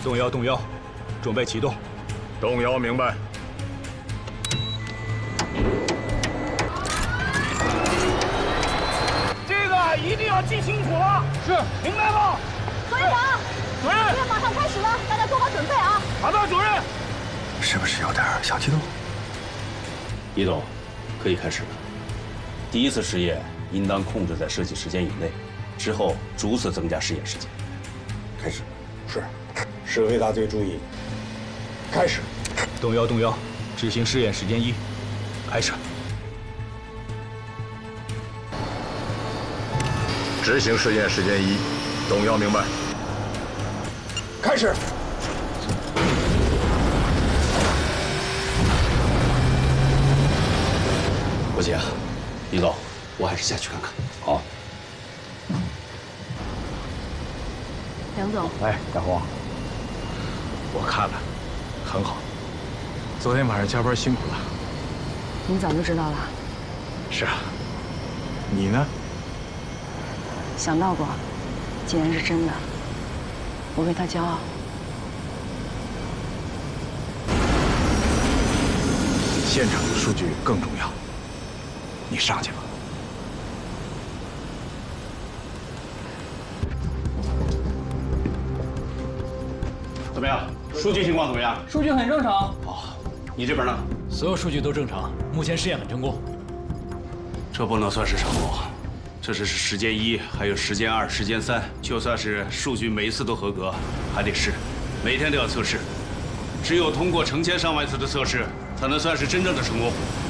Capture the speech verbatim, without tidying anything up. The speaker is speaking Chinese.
动摇，动摇，准备启动。 动摇，明白。 这个一定要记清楚了。是，明白吗？ 何院长， 主任， 实验马上开始了，大家做好准备啊！ 好的，主任。 是不是有点小激动？ 李总，可以开始了。第一次试验应当控制在设计时间以内，之后逐次增加试验时间。开始。 是，指挥大队注意。开始。 动摇，动摇，执行试验时间一，开始。 执行试验时间一，动摇，明白。 开始。 不行，李总，我还是下去看看。好。 梁总， 哎，大红， 我看了，很好。昨天晚上加班辛苦了。 您早就知道了？ 是啊。你呢？ 想到过，既然是真的，我为他骄傲。 现场的数据更重要。你上去吧。 怎么样？数据情况怎么样？ 数据很正常。 哦，你这边呢？ 所有数据都正常，目前试验很成功。 这不能算是成功，这只是时间一，还有时间二、时间三。就算是数据每一次都合格，还得试，每天都要测试。只有通过成千上万次的测试，才能算是真正的成功。